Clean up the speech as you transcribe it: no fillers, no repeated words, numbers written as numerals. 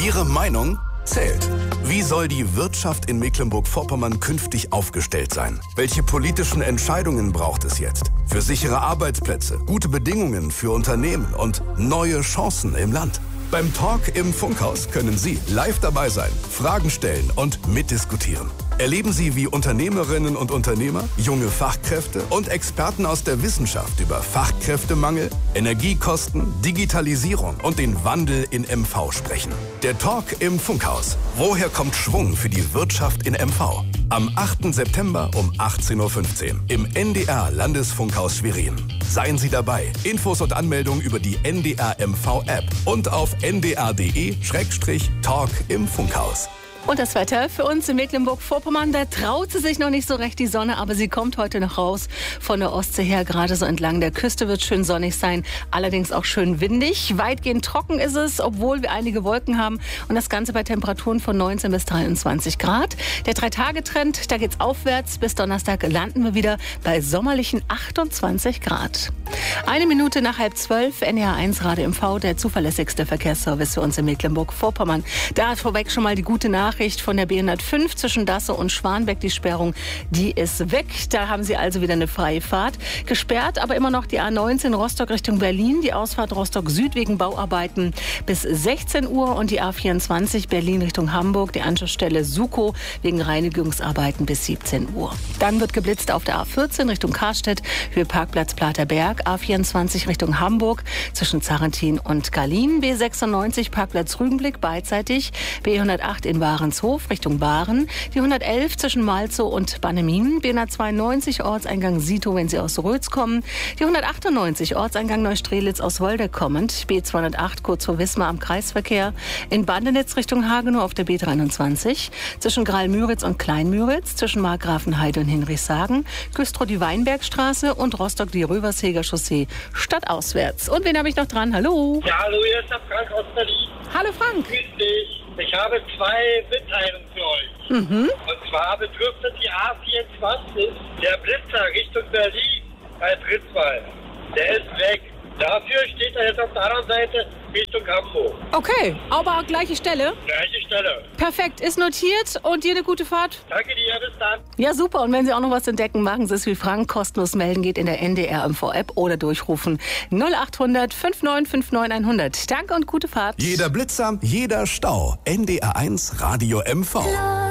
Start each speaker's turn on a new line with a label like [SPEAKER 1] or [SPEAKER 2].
[SPEAKER 1] Ihre Meinung zählt. Wie soll die Wirtschaft in Mecklenburg-Vorpommern künftig aufgestellt sein? Welche politischen Entscheidungen braucht es jetzt? Für sichere Arbeitsplätze, gute Bedingungen für Unternehmen und neue Chancen im Land. Beim Talk im Funkhaus können Sie live dabei sein, Fragen stellen und mitdiskutieren. Erleben Sie, wie Unternehmerinnen und Unternehmer, junge Fachkräfte und Experten aus der Wissenschaft über Fachkräftemangel, Energiekosten, Digitalisierung und den Wandel in MV sprechen. Der Talk im Funkhaus. Woher kommt Schwung für die Wirtschaft in MV? Am 8. September um 18.15 Uhr im NDR Landesfunkhaus Schwerin. Seien Sie dabei. Infos und Anmeldungen über die NDR MV App und auf ndr.de/Talk im Funkhaus.
[SPEAKER 2] Und das Wetter für uns in Mecklenburg-Vorpommern, da traut sie sich noch nicht so recht die Sonne, aber sie kommt heute noch raus von der Ostsee her, gerade so entlang der Küste wird schön sonnig sein, allerdings auch schön windig. Weitgehend trocken ist es, obwohl wir einige Wolken haben und das Ganze bei Temperaturen von 19 bis 23 Grad. Der 3-Tage-Trend, da geht's aufwärts. Bis Donnerstag landen wir wieder bei sommerlichen 28 Grad. 1 Minute nach 11:30, NDR 1 Radio MV, der zuverlässigste Verkehrsservice für uns in Mecklenburg-Vorpommern. Da vorweg schon mal die gute Nachricht von der B105 zwischen Dasse und Schwanbeck. Die Sperrung, die ist weg. Da haben Sie also wieder eine freie Fahrt. Gesperrt aber immer noch die A19 Rostock Richtung Berlin, die Ausfahrt Rostock Süd wegen Bauarbeiten bis 16 Uhr und die A24 Berlin Richtung Hamburg, die Anschlussstelle Sukow wegen Reinigungsarbeiten bis 17 Uhr. Dann wird geblitzt auf der A14 Richtung Karstedt, Höhe Parkplatz Platerberg, A24 Richtung Hamburg zwischen Zarentin und Garlin, B96 Parkplatz Rügenblick beidseitig, B108 in Warenshof Richtung Bahren, die 111 zwischen Malzow und Bannemin, B192 Ortseingang Sito, wenn Sie aus Rötz kommen, die 198 Ortseingang Neustrelitz aus Woldeck kommend, B208 kurz vor Wismar am Kreisverkehr, in Bandenitz Richtung Hagenow auf der B23, zwischen Graal-Müritz und Klein-Müritz, zwischen Markgrafenheide und Hinrichshagen, Güstrow die Weinbergstraße und Rostock die Röversheger Chaussee stadtauswärts. Und wen habe ich noch dran? Hallo.
[SPEAKER 3] Ja, hallo, hier ist der Frank aus Berlin.
[SPEAKER 2] Hallo Frank.
[SPEAKER 3] Grüß dich. Ich habe 2 Mitteilungen für euch. Und zwar betrifft es die A24, der Blitzer Richtung Berlin bei Pritzwald. Der ist weg. Dafür steht er jetzt auf der anderen Seite Richtung Hamburg.
[SPEAKER 2] Okay, aber gleiche Stelle?
[SPEAKER 3] Gleiche Stelle.
[SPEAKER 2] Perfekt, ist notiert und dir eine gute Fahrt.
[SPEAKER 3] Danke dir, bis dann.
[SPEAKER 2] Ja, super. Und wenn Sie auch noch was entdecken, machen Sie es wie Frank. Kostenlos melden geht in der NDR MV App oder durchrufen 0800 5959 100. Danke und gute Fahrt.
[SPEAKER 1] Jeder Blitzer, jeder Stau. NDR 1 Radio MV.